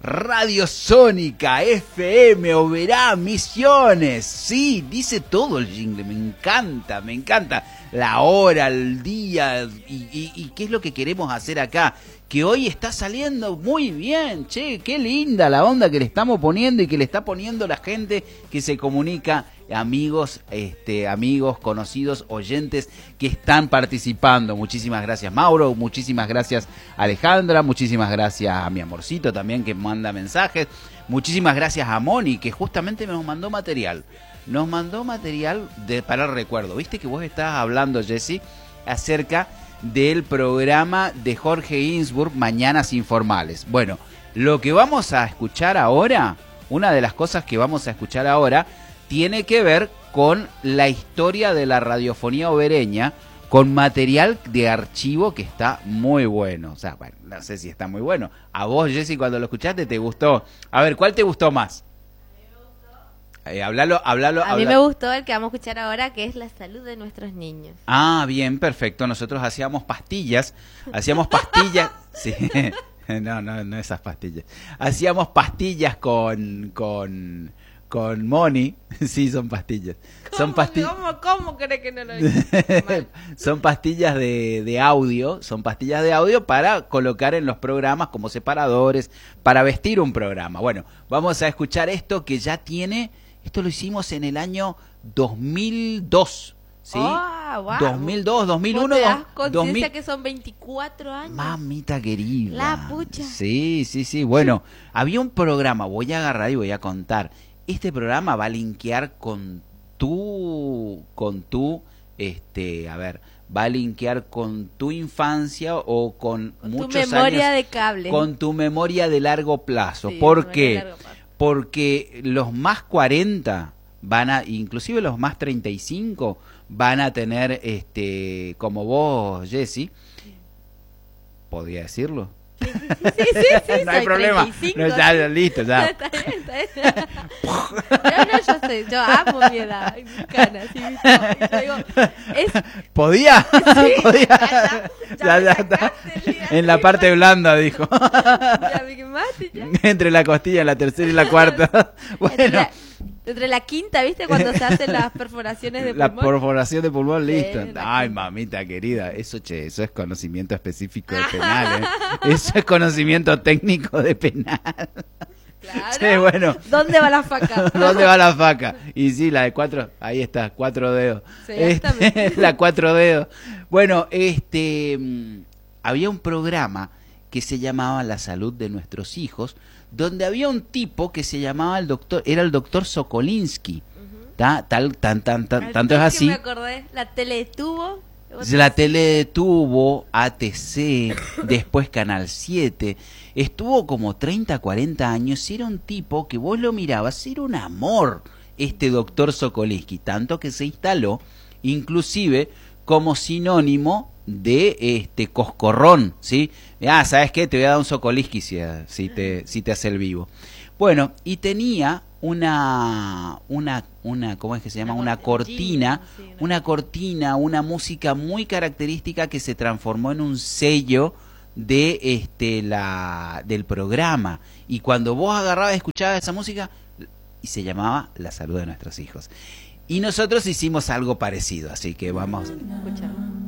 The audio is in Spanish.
Radio Sónica, FM, Oberá, Misiones. Sí, dice todo el jingle, me encanta. La hora, el día y qué es lo que queremos hacer acá. Que hoy está saliendo muy bien, che, qué linda la onda que le estamos poniendo y que le está poniendo la gente que se comunica, amigos, amigos, conocidos, oyentes que están participando. Muchísimas gracias, Mauro, muchísimas gracias, Alejandra, muchísimas gracias a mi amorcito también que manda mensajes, muchísimas gracias a Moni que justamente nos mandó material. Nos mandó material para el recuerdo. Viste que vos estabas hablando, Jessy, acerca del programa de Jorge Ginsburg, Mañanas Informales. Bueno, lo que vamos a escuchar ahora, una de las cosas que vamos a escuchar ahora, tiene que ver con la historia de la radiofonía obereña, con material de archivo que está muy bueno. O sea, bueno, no sé si está muy bueno. A vos, Jessy, cuando lo escuchaste, ¿te gustó? A ver, ¿cuál te gustó más? Hablalo. A mí me gustó el que vamos a escuchar ahora, que es la salud de nuestros niños. Ah, bien, perfecto. Nosotros hacíamos pastillas. Sí. No esas pastillas. Hacíamos pastillas con Moni. Sí, son pastillas. ¿Cómo crees que no lo hice? Son pastillas de audio. Son pastillas de audio para colocar en los programas como separadores, para vestir un programa. Bueno, vamos a escuchar esto que ya tiene. Esto lo hicimos en el año 2002, ¿sí? Oh, wow. 2002, 2001. ¿Te das conciencia que son 24 años? Mamita querida. La pucha. Sí. Bueno, había un programa, voy a agarrar y voy a contar. Este programa va a linkear va a linkear con tu infancia o con muchos años. Tu memoria de cable. Con tu memoria de largo plazo. Sí, ¿Por qué? Porque los más 40 inclusive los más 35 van a tener, como vos, Jessy, ¿podría decirlo? Sí, no hay problema. 35, no, ya, listo, ya. Está bien. Yo amo mi edad, mis canas. ¿Podía? Sí, ¿Podía? Ya está. En la parte blanda, dijo. Ya me quemaste, ya. Entre la costilla, la tercera y la cuarta. Bueno. Entre la quinta, ¿viste? Cuando se hacen las perforaciones de pulmón. La perforación de pulmón, listo. Ay, quinta. Mamita querida, eso es conocimiento específico de penal, ¿eh? Eso es conocimiento técnico de penal. Claro. Sí, bueno. ¿Dónde va la faca? ¿Dónde va la faca? Y sí, la de 4, ahí está, 4 dedos. Sí, exactamente. La 4 dedos. Bueno, había un programa que se llamaba La salud de nuestros hijos, donde había un tipo que se llamaba el doctor Sokolinsky. Tanto es así. Me acordé, la Teletubo. La Teletubo, ATC, después Canal 7. Estuvo como 30, 40 años y era un tipo que vos lo mirabas, era un amor este doctor Sokolinsky, tanto que se instaló inclusive como sinónimo de coscorrón, ¿sí? ¿Sabes qué? Te voy a dar un Sokolinsky si te hace el vivo. Bueno, y tenía una ¿cómo es que se llama? Una cortina, una música muy característica que se transformó en un sello de del programa. Y cuando vos agarrabas y escuchabas esa música, y se llamaba La salud de nuestros hijos. Y nosotros hicimos algo parecido, así que vamos. Escuchamos.